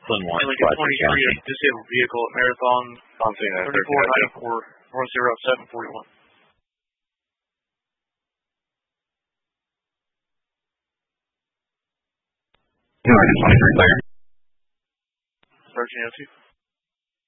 Flynn 1. And Lincoln 23, a disabled vehicle at Marathon 3494 North Zero 741. Oregon 23 clear. Sergeant Yossi.